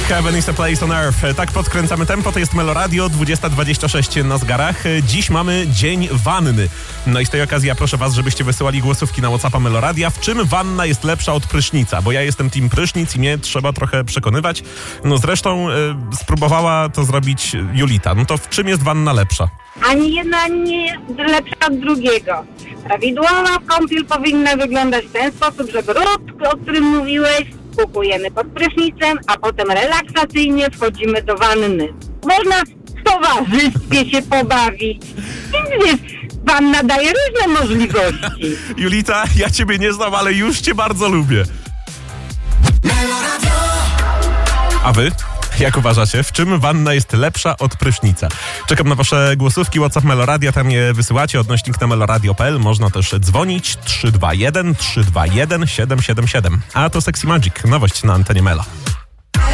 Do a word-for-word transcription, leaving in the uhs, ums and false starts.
Heaven is a place on earth. Tak podkręcamy tempo, to jest Meloradio, dwudziesta dwadzieścia sześć na zegarach. Dziś mamy dzień wanny. No i z tej okazji ja proszę was, żebyście wysyłali głosówki na WhatsAppa Meloradia. W czym wanna jest lepsza od prysznica? Bo ja jestem team prysznic i mnie trzeba trochę przekonywać. No zresztą y, spróbowała to zrobić Julita. No to w czym jest wanna lepsza? Ani jedna nie jest lepsza od drugiego. Prawidłowa kąpiel powinna wyglądać w ten sposób, że brud, o którym mówiłeś, kupujemy pod prysznicem, a potem relaksacyjnie wchodzimy do wanny. Można w towarzystwie się pobawić. Więc wiesz, wanna daje różne możliwości. Julita, ja ciebie nie znam, ale już cię bardzo lubię. A wy? Jak uważacie, w czym wanna jest lepsza od prysznica? Czekam na wasze głosówki, WhatsApp Meloradia, tam je wysyłacie, odnośnik na meloradio kropka p l. Można też dzwonić trzy dwa jeden, trzy dwa jeden, siedem siedem siedem. A to Sexy Magic, nowość na antenie Melo.